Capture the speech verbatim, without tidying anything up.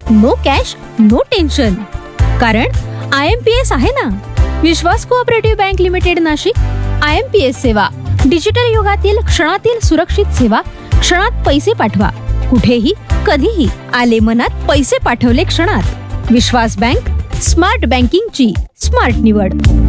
No cash no tension. कारण I am P S आहे ना, विश्वास cooperative bank limited Nashik. I am P S सेवा, digital युगातील क्षणातील सुरक्षित सेवा. क्षणात पैसे पाठवा, कुठेही कधीही. आले मनात, पैसे पाठवले क्षणात. विश्वास बँक, स्मार्ट बँकिंगची स्मार्ट निवड.